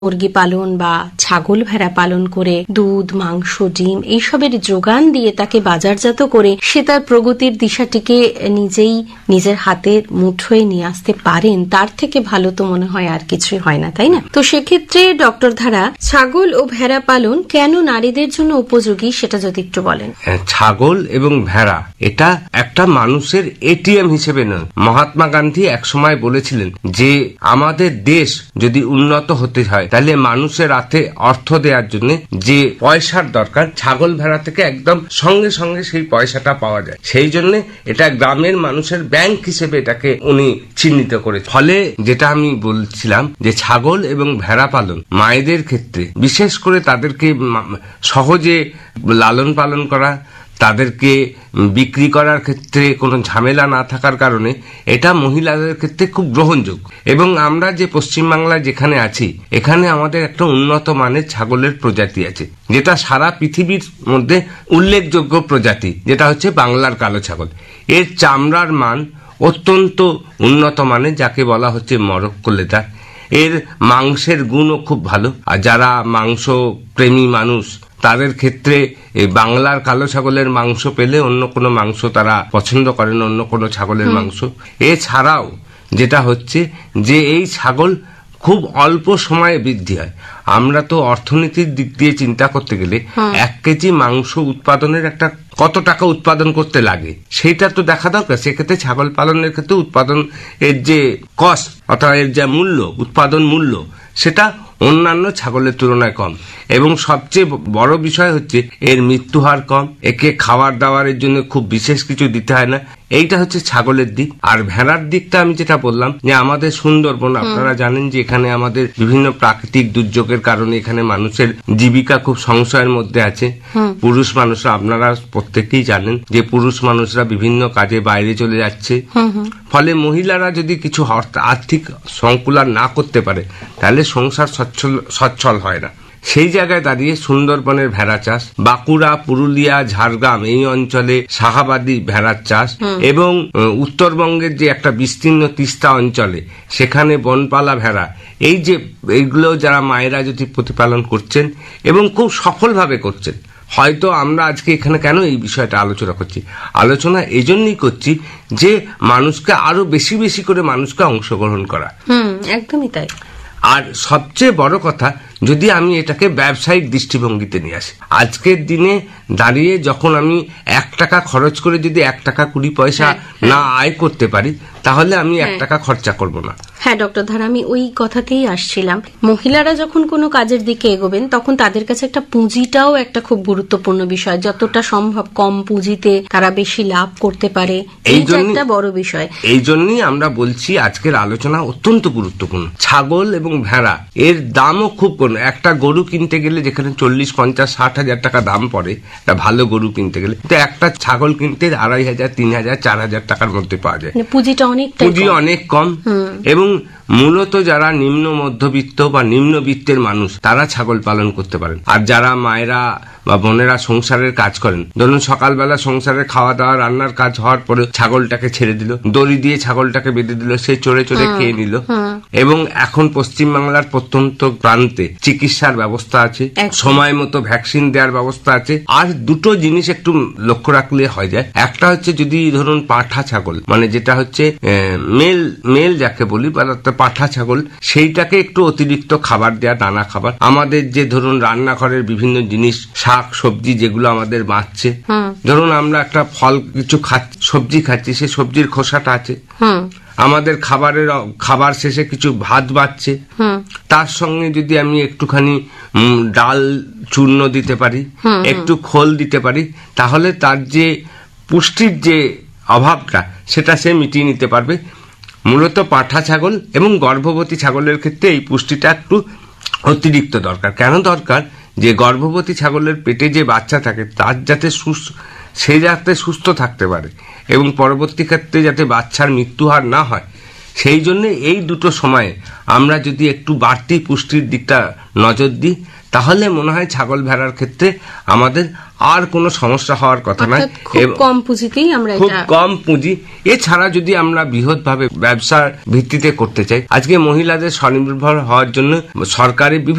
মুরগি পালন বা ছাগল ভেড়া পালন করে দুধ, মাংস, ডিম এইসবের যোগান দিয়ে তাকে বাজারজাত করে সে তার প্রগতির দিশাটিকে নিজেই নিজের হাতের মুঠোয় নিয়ে আসতে পারেন, তার থেকে ভালো তো মনে হয় আর কিছুই হয় না, তাই না? তো সেক্ষেত্রে ডক্টর ধারা, ছাগল ও ভেড়া পালন কেন নারীদের জন্য উপযোগী সেটা যদি একটু বলেন। ছাগল এবং ভেড়া এটা একটা মানুষের এটিএম হিসেবে নয়। মহাত্মা গান্ধী একসময় বলেছিলেন যে আমাদের দেশ যদি উন্নত হতে হয় তাহলে মানুষের হাতে অর্থ দেওয়ার জন্য যে পয়সার দরকার, ছাগল ভেড়া থেকে একদম সঙ্গে সঙ্গে সেই পয়সাটা পাওয়া যায়। সেই জন্য এটা গ্রামের মানুষের ব্যাংক হিসেবে এটাকে উনি চিহ্নিত করে। ফলে যেটা আমি বলছিলাম যে ছাগল এবং ভেড়া পালন মায়েদের ক্ষেত্রে বিশেষ করে তাদেরকে সহজে লালন পালন করা, তাদেরকে বিক্রি করার ক্ষেত্রে কোনো ঝামেলা না থাকার কারণে এটা মহিলাদের ক্ষেত্রে খুব গ্রহণযোগ্য। এবং আমরা যে পশ্চিমবাংলায় যেখানে আছি এখানে আমাদের একটা উন্নত মানের ছাগলের প্রজাতি আছে, যেটা সারা পৃথিবীর মধ্যে উল্লেখযোগ্য প্রজাতি, যেটা হচ্ছে বাংলার কালো ছাগল। এর চামড়ার মান অত্যন্ত উন্নত মানের, যাকে বলা হচ্ছে মরক্কো লেদার। এর মাংসের গুণও খুব ভালো, আর যারা মাংস প্রেমী মানুষ তাদের ক্ষেত্রে বাংলার কালো ছাগলের মাংস পেলে অন্য কোনো মাংস তারা পছন্দ করেন, অন্য কোনো ছাগলের মাংস। এছাড়াও যেটা হচ্ছে যে এই ছাগল খুব অল্প সময়ে বৃদ্ধি হয়। আমরা তো অর্থনীতির দিক দিয়ে চিন্তা করতে গেলে 1 কেজি মাংস উৎপাদনের একটা কত টাকা উৎপাদন করতে লাগে সেইটা তো দেখা দরকার। সেক্ষেত্রে ছাগল পালনের ক্ষেত্রে উৎপাদন এর যে কস্ট অর্থাৎ এর যে মূল্য, উৎপাদন মূল্য, সেটা অন্যান্য ছাগলের তুলনায় কম। এবং সবচেয়ে বড় বিষয় হচ্ছে এর মৃত্যু হার কম। একে খাবার দাবারের জন্য খুব বিশেষ কিছু দিতে হয় না। এইটা হচ্ছে ছাগলের দিক। আর ভেড়ার দিকটা আমি যেটা বললাম যে আমাদের সুন্দরবন, আপনারা জানেন যে এখানে আমাদের বিভিন্ন প্রাকৃতিক দুর্যোগের কারণে এখানে মানুষের জীবিকা খুব সংশয়ের মধ্যে আছে। পুরুষ মানুষরা, আপনারা প্রত্যেকেই জানেন যে পুরুষ মানুষরা বিভিন্ন কাজে বাইরে চলে যাচ্ছে। ফলে মহিলারা যদি কিছু আর্থিক সংকুলান না করতে পারে তাহলে সংসার সচ্ছল হয় না। সেই জায়গায় দাঁড়িয়ে সুন্দরবনের ভেড়া চাষ, বাঁকুড়া, পুরুলিয়া, ঝাড়গ্রাম এই অঞ্চলে শাহাবাদী ভেড়ার চাষ, এবং উত্তরবঙ্গের যে একটা বিস্তীর্ণ তিস্তা অঞ্চলে সেখানে বনপালা ভেড়া, এই যে এইগুলো যারা মায়েরা যদি প্রতিপালন করছেন এবং খুব সফলভাবে করছেন। হয়তো আমরা আজকে এখানে কেন এই বিষয়টা আলোচনা করছি, আলোচনা এই জন্যই করছি যে মানুষকে আরো বেশি বেশি করে মানুষকে অংশগ্রহণ করা। একদমই তাই। আর সবচেয়ে বড় কথা, যদি আমি এটাকে ব্যবসায়িক দৃষ্টিভঙ্গিতে নিয়ে আসি, আজকের দিনে দাঁড়িয়ে যখন আমি 1 টাকা খরচ করে যদি 1 টাকা 20 পয়সা না আয় করতে পারি তাহলে আমি 1 টাকা খরচা করব না। হ্যাঁ ডক্টর ধারা, আমি ওই কথাতেই আসছিলাম। মহিলারা যখন কোনো কাজের দিকে এগোবেন তখন তাদের কাছে একটা পুঁজিটাও একটা খুব গুরুত্বপূর্ণ বিষয়। যতটা সম্ভব কম পুঁজিতে তারা বেশি লাভ করতে পারে, এইটা একটা বড় বিষয়। এই জন্যই আমরা বলছি আজকের আলোচনা অত্যন্ত গুরুত্বপূর্ণ। ছাগল এবং ভেড়া এর দামও খুব কম। একটা গরু কিনতে গেলে যেখানে 40, 50, 60 হাজার টাকা দাম পড়ে একটা ভালো গরু কিনতে গেলে, তো একটা ছাগল কিনতে 2500, 3000, 4000 টাকার মধ্যে পাওয়া যায়। পুঁজি অনেক কম। এবং মূলত যারা নিম্ন মধ্যবিত্ত বা নিম্নবিত্তের মানুষ তারা ছাগল পালন করতে পারেন। আর যারা মায়েরা বা বোনেরা সংসারের কাজ করেন, ধরুন সকালবেলা সংসারের খাওয়া দাওয়া রান্নার কাজ হওয়ার পরে ছাগলটাকে ছেড়ে দিল, দড়ি দিয়ে ছাগলটাকে বেঁধে দিল, সে চড়ে চড়ে খেয়ে নিল। এবং এখন পশ্চিমবাংলার প্রত্যন্ত প্রান্তে চিকিৎসার ব্যবস্থা আছে, সময় মতো ভ্যাকসিন দেওয়ার ব্যবস্থা আছে। আর দুটো জিনিস একটু লক্ষ্য রাখলে হয়ে যায়। একটা হচ্ছে যদি ধরুন পাঁঠা ছাগল, মানে যেটা হচ্ছে মেল যাকে বলি, বা পাঁঠা ছাগল, সেইটাকে একটু অতিরিক্ত খাবার দেয়া, দানা খাবার। আমাদের যে ধরুন রান্নাঘরের বিভিন্ন জিনিস, শাক সবজি যেগুলো আমাদের বাঁচছে, ধরুন আমরা একটা ফল কিছু সবজি খাচ্ছি, সে সবজির খোসাটা আছে, আমাদের খাবার শেষে কিছু ভাত বাঁচছে, তার সঙ্গে যদি আমি একটুখানি ডাল চূর্ণ দিতে পারি, একটু খোল দিতে পারি, তাহলে তার যে পুষ্টির যে অভাবটা সেটা সে মিটিয়ে নিতে পারবে। মূলত পাঁঠা ছাগল এবং গর্ভবতী ছাগলের ক্ষেত্রে এই পুষ্টিটা একটু অতিরিক্ত দরকার। কেন দরকার? যে গর্ভবতী ছাগলের পেটে যে বাচ্চা থাকে তার যাতে সে যাতে সুস্থ থাকতে পারে এবং পরবর্তী ক্ষেত্রে যাতে বাচ্চার মৃত্যু হার না হয়, সেই জন্য এই দুটো সময়ে আমরা যদি একটু বাড়তি পুষ্টির দিকটা নজর দিই তাহলে মনে হয় ছাগল ভেড়ার ক্ষেত্রে আমাদের আর কোনো সমস্যা হওয়ার কথা নয়। খুব কম পুঁজিতেই আমরা খুব কম পুঁজি, এছাড়া যদি আমরা বৃহৎ ভাবে ব্যবসার ভিত্তিতে করতে চাই, আজকে মহিলাদের স্বনির্ভর হওয়ার জন্য সরকারি